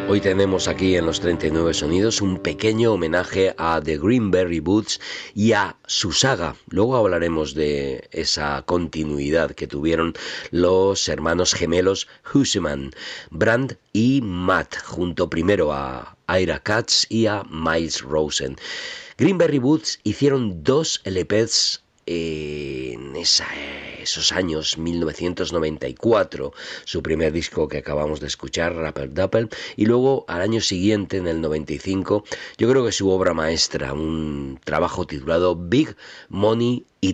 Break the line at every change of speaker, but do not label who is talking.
Hoy tenemos aquí en los 39 Sonidos un pequeño homenaje a The Greenberry Boots y a su saga. Luego hablaremos de esa continuidad que tuvieron los hermanos gemelos Huseman, Brand y Matt, junto primero a Ira Katz y a Miles Rosen. Greenberry Boots hicieron 2 LPs en esos años, 1994, su primer disco que acabamos de escuchar, Rapper Dapper, y luego al año siguiente, en el 95, yo creo que su obra maestra, un trabajo titulado Big Money y